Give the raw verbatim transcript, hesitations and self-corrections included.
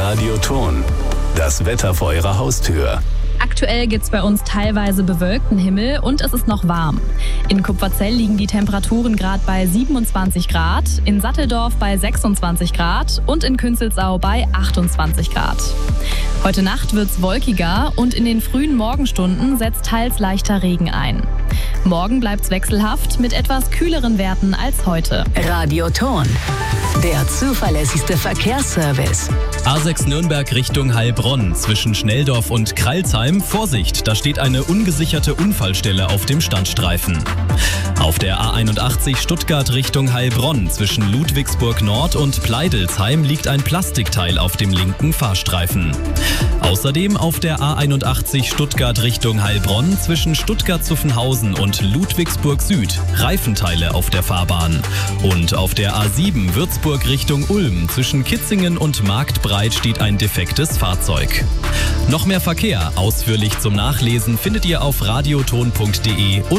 Radioton. Das Wetter vor Ihrer Haustür. Aktuell gibt es bei uns teilweise bewölkten Himmel und es ist noch warm. In Kupferzell liegen die Temperaturen gerade bei siebenundzwanzig Grad, in Satteldorf bei sechsundzwanzig Grad und in Künzelsau bei achtundzwanzig Grad. Heute Nacht wird es wolkiger und in den frühen Morgenstunden setzt teils leichter Regen ein. Morgen bleibt es wechselhaft mit etwas kühleren Werten als heute. Radioton, der zuverlässigste Verkehrsservice. A sechs Nürnberg Richtung Heilbronn zwischen Schnelldorf und Kralsheim. Vorsicht, da steht eine ungesicherte Unfallstelle auf dem Standstreifen. Auf der A einundachtzig Stuttgart Richtung Heilbronn zwischen Ludwigsburg Nord und Pleidelsheim liegt ein Plastikteil auf dem linken Fahrstreifen. Außerdem auf der A einundachtzig Stuttgart Richtung Heilbronn zwischen Stuttgart-Zuffenhausen und Ludwigsburg Süd Reifenteile auf der Fahrbahn. Und auf der A sieben Würzburg Richtung Ulm zwischen Kitzingen und Marktbreit steht ein defektes Fahrzeug. Noch mehr Verkehr ausführlich zum Nachlesen findet ihr auf radioton punkt de und